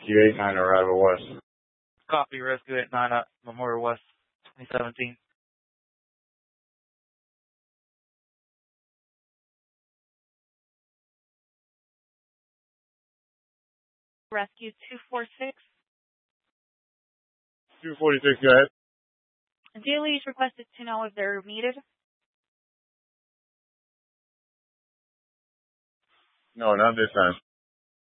Rescue 89 Arrival West. Copy, Rescue 89 at Memorial West, 2017. Rescue 246. 246, go ahead. Daily is requested to know if they're needed. No, not this time.